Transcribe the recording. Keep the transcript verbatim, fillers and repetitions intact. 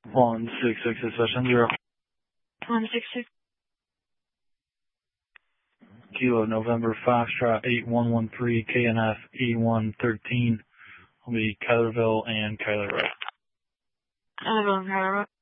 one six six session zero. one six six. Kilo November Foxtrot eight one one three K N F E one thirteen will be Kylerville and Kyler Road. Kylerville and Kyler Road.